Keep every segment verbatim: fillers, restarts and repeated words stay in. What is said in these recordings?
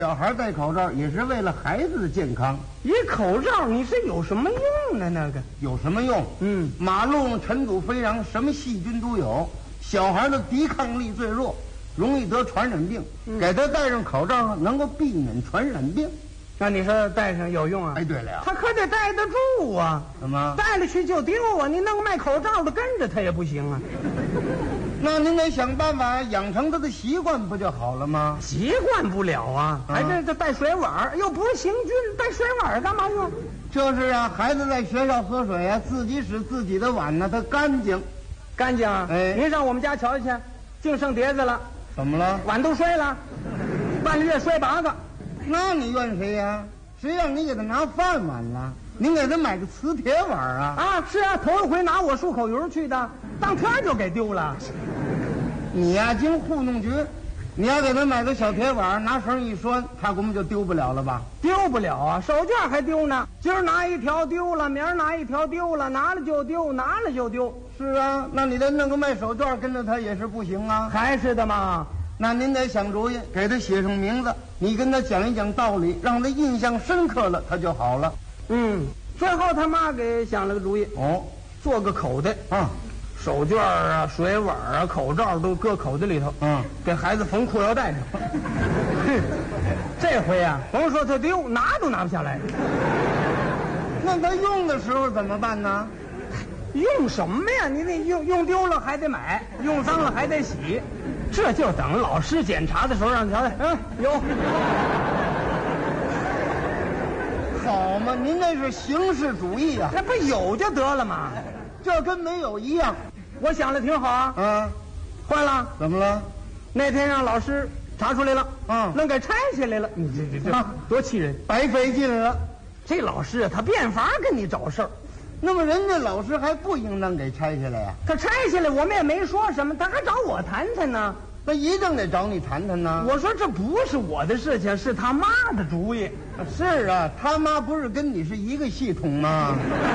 小孩戴口罩也是为了孩子的健康。 一口罩你是有什么用呢？那个有什么用？ 嗯， 马路上尘土飞扬，什么细菌都有。小孩的抵抗力最弱，容易得传染病。嗯、给他戴上口罩能够避免传染病。 那你说戴上有用啊？ 哎，对了呀， 他可得戴得住啊。 怎么？ 戴了去就丢啊！你弄个卖口罩的跟着他也不行啊。 那您得想办法养成他的习惯，不就好了吗？ 习惯不了啊！还这这带水碗，又不是行军，带水碗干嘛用？ 这是啊，孩子在学校喝水啊，自己使自己的碗呢，它干净， 干净啊！ 哎， 您上我们家瞧瞧去，净剩碟子了。 怎么了？ 碗都摔了，半个月摔八个。 那你怨谁呀？谁让你给他拿饭碗了？您给他买个磁铁碗啊！ 啊，是啊，头一回拿我漱口油去的，当天就给丢了。 你呀，经糊弄局，你要给他买个小铁碗，拿绳一拴，他估摸就丢不了了吧？ 丢不了啊，手绢还丢呢。今儿拿一条丢了，明儿拿一条丢了，拿了就丢，拿了就丢。 是啊，那你再弄个卖手绢跟着他也是不行啊。 还是的嘛。 那您得想主意，给他写上名字，你跟他讲一讲道理，让他印象深刻了，他就好了。 嗯，最后他妈给想了个主意， 哦， 做个口袋啊， 手绢啊、水碗啊、口罩都搁口袋里头， 嗯， 给孩子缝裤腰带上。这回啊，甭说他丢，拿都拿不下来。 那他用的时候怎么办呢？ 用什么呀？你那用用丢了还得买，用脏了还得洗，这就等老师检查的时候让你瞧瞧。嗯，有。 好嘛，您那是形式主义啊！ 那不有就得了吗？ 这跟没有一样。 我想的挺好啊。 嗯， 坏了。 怎么了？ 那天让老师查出来了， 嗯， 愣给拆下来了。你这这这、啊、多气人， 白费劲了。 这老师啊，他变法跟你找事儿。 那么人家老师还不应当给拆下来呀？ 他拆下来，我们也没说什么，他还找我谈谈呢。 那一定得找你谈谈呢。 我说这不是我的事情，是他妈的主意。 是啊，他妈不是跟你是一个系统吗？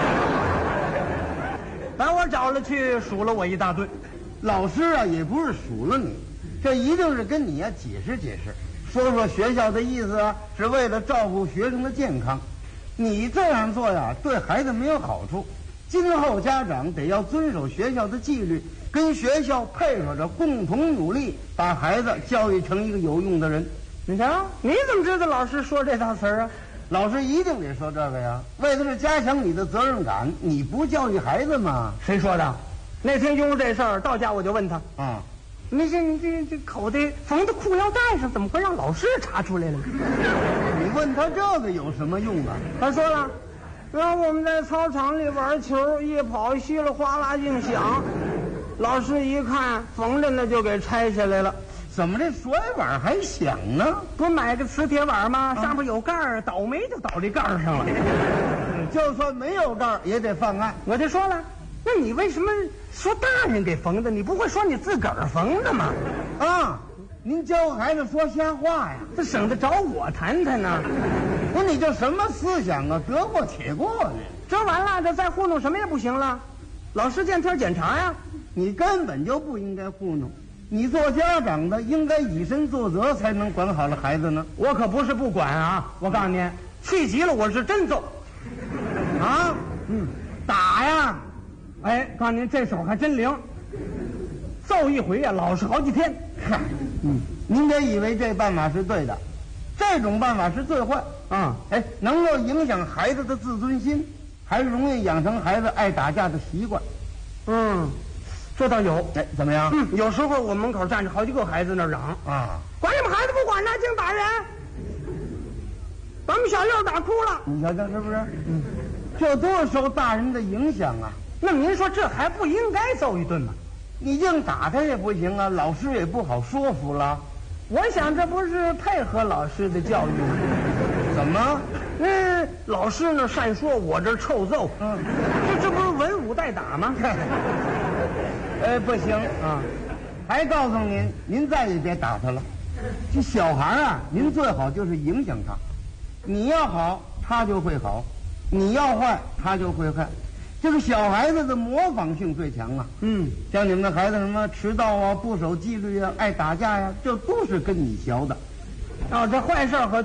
把我找了去，数了我一大顿。 老师啊，也不是数了你，这一定是跟你呀解释解释，说说学校的意思啊，是为了照顾学生的健康。你这样做呀，对孩子没有好处。今后家长得要遵守学校的纪律，跟学校配合着，共同努力，把孩子教育成一个有用的人。 你瞧，你怎么知道老师说这套词儿啊？ 老师一定得说这个呀，为的是加强你的责任感。你不教育孩子吗？ 谁说的？那天因为这事儿到家我就问他啊， 你这你这这口袋缝的裤腰带上，怎么会让老师查出来了？ 你问他这个有什么用啊？ 他说了，然后我们在操场里玩球，一跑稀里哗啦净响，老师一看缝着呢，就给拆下来了。 怎么这甩碗还响呢？ 不是买个磁铁碗吗？上面有盖儿，倒霉就倒这盖儿上了。 就算没有盖儿也得犯案。 我就说了，那你为什么说大人给缝的？你不会说你自个儿缝的吗？ 啊，您教孩子说瞎话呀， 这省得找我谈谈呢。 不是你这什么思想啊？得过且过呢。 这完了，这再糊弄什么也不行了。老师见天检查呀。 你根本就不应该糊弄。你做家长的应该以身作则，才能管好了孩子呢。 我可不是不管啊！我告诉你，气急了我是真揍。 啊，嗯，打呀！ 哎，告诉您这手还真灵，揍一回呀，老实好几天。 嗨，嗯，您别以为这办法是对的，这种办法是最坏啊！ 哎，能够影响孩子的自尊心，还容易养成孩子爱打架的习惯。 嗯。这倒有， 哎，怎么样？ 嗯，有时候我门口站着好几个孩子那嚷啊， 管你们孩子不管呢，净打人，把我们小六打哭了。 你瞧瞧是不是？嗯，这都是受大人的影响啊。 那您说这还不应该揍一顿吗？ 你净打他也不行啊，老师也不好说服了。 我想这不是配合老师的教育吗？ 怎么？ 嗯，老师呢善说，我这臭揍。 嗯， 这这不是文武带打吗？ 哎，不行啊！还告诉您，您再也别打他了。这小孩啊，您最好就是影响他。你要好，他就会好；你要坏，他就会坏。这个小孩子的模仿性最强啊。 嗯， 像你们的孩子什么迟到啊、不守纪律啊、爱打架呀、啊，这都是跟你学的。 哦，这坏事儿可